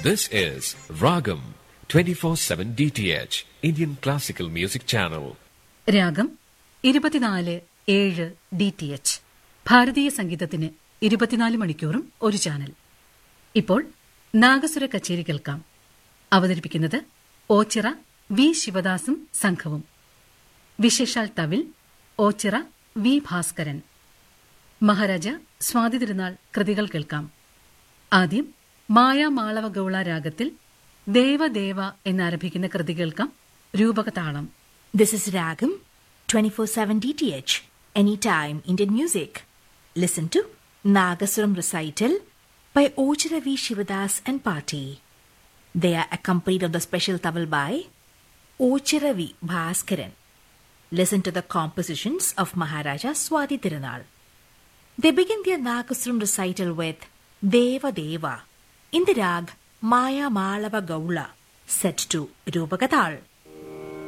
This is Ragam 24/7 DTH Indian Classical Music Channel. രാഗം 24/7 DTH ഭാരതീയ സംഗീതത്തിന് 24 മണിക്കൂറും ഒരു ചാനൽ. ഇപ്പോൾ നാഗസ്വര കച്ചേരി കേൾക്കാം. അവതരിപ്പിക്കുന്നത് ഓച്ചിറ വി ശിവദാസും സംഘവും. വിശേഷാൽ തവിൽ ഓച്ചിറ വി ഭാസ്കരൻ. മഹാരാജ സ്വാതി തിരുനാൾ കൃതികൾ കേൾക്കാം. ആദ്യം മായാമാളവ ഗൌള രാഗത്തിൽ ദേവദേവ എന്നാരംഭിക്കുന്ന കൃതി കേൾക്കാം. രൂപകതാളം. This is Ragam 24/7 DTH Anytime Indian Music. Listen to Nagasuram recital by Ochira V. Shivadas and Party. They are accompanied on the special tawal by Ochira V. Bhaskaran. Listen to the compositions of Maharaja Swati Tirunal. They begin their Nagasuram recital with Deva Deva in the rag Maya Malava Gaula, set to Rupakatal.